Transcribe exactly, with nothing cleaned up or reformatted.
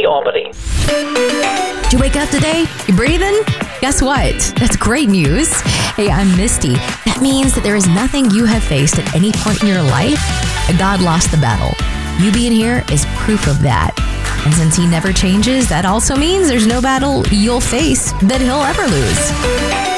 Albany, Albany. Did you wake up today? You breathing? Guess what? That's great news. Hey, I'm Misty. That means that there is nothing you have faced at any point in your life that God lost the battle. You being here is proof of that. And since he never changes, that also means there's no battle you'll face that he'll ever lose.